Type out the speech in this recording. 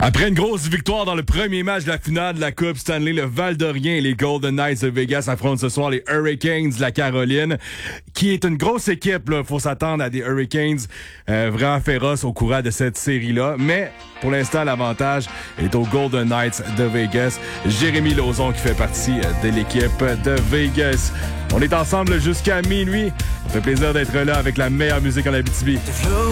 Après une grosse victoire dans le premier match de la finale de la Coupe Stanley, le Val-d'Orient et les Golden Knights de Vegas affrontent ce soir les Hurricanes de la Caroline, qui est une grosse équipe. Il faut s'attendre à des Hurricanes vraiment féroces au courant de cette série-là. Mais pour l'instant, l'avantage est aux Golden Knights de Vegas. Jérémy Lauzon qui fait partie de l'équipe de Vegas. On est ensemble jusqu'à minuit. Ça fait plaisir d'être là avec la meilleure musique en Abitibi.